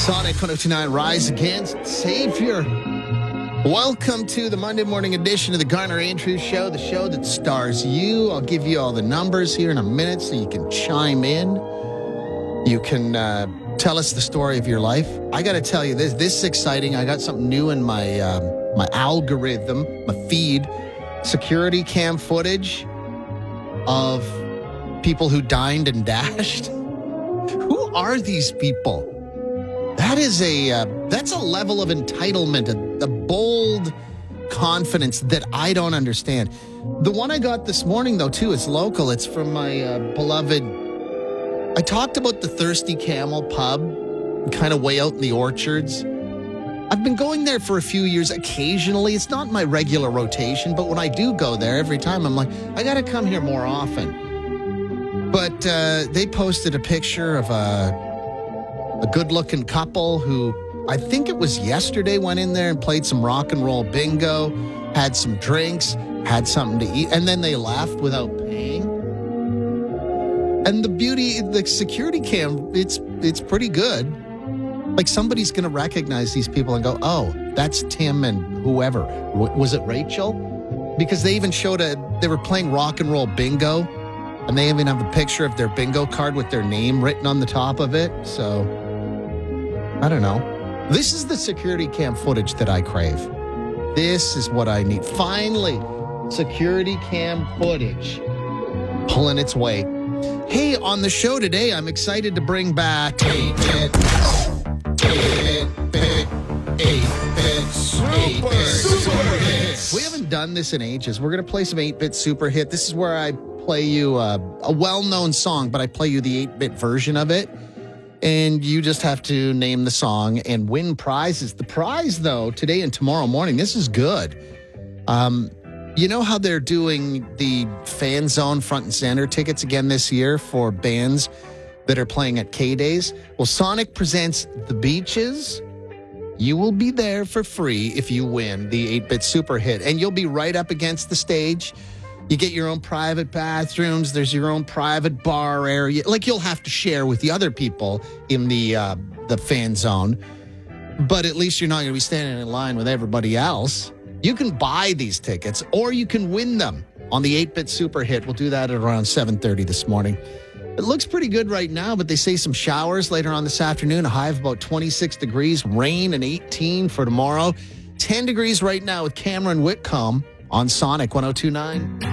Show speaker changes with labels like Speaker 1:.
Speaker 1: Sonic 1029 Rise Against Savior. Welcome to the Monday morning edition of the Garner Andrews Show, the show that stars you. I'll give you all the numbers here in a minute so you can chime in. You can tell us the story of your life. I got to tell you, this is exciting. I got something new in my my algorithm, my feed. Security cam footage of people who dined and dashed. Who are these people? That is that's a level of entitlement, a bold confidence that I don't understand. The one I got this morning, though, too, is local. It's from my beloved. I talked about the Thirsty Camel pub, kind of way out in the orchards. I've been going there for a few years occasionally. It's not my regular rotation, but when I do go there, every time I'm like, I got to come here more often. But they posted a picture of a good-looking couple who, I think it was yesterday, went in there and played some rock and roll bingo, had some drinks, had something to eat, and then they left without paying. And the beauty, the security cam, it's pretty good. Like, somebody's going to recognize these people and go, oh, that's Tim and whoever. Was it Rachel? Because they even showed they were playing rock and roll bingo, and they even have a picture of their bingo card with their name written on the top of it. So, I don't know. This is the security cam footage that I crave. This is what I need. Finally, security cam footage pulling its way. Hey, on the show today, I'm excited to bring back 8-bit super hits. We haven't done this in ages. We're going to play some 8-bit super hit. This is where I play you a well-known song, but I play you the 8-bit version of it. And you just have to name the song and win prizes. The prize, though, today and tomorrow morning, this is good. You know how they're doing the Fan Zone front and center tickets again this year for bands that are playing at K-Days? Well, Sonic presents The Beaches. You will be there for free if you win the 8-bit super hit. And you'll be right up against the stage. You get your own private bathrooms. There's your own private bar area. Like, you'll have to share with the other people in the Fan Zone. But at least you're not going to be standing in line with everybody else. You can buy these tickets, or you can win them on the 8-bit super hit. We'll do that at around 7:30 this morning. It looks pretty good right now, but they say some showers later on this afternoon, a high of about 26 degrees, rain and 18 for tomorrow. 10 degrees right now with Cameron Whitcomb on Sonic 1029.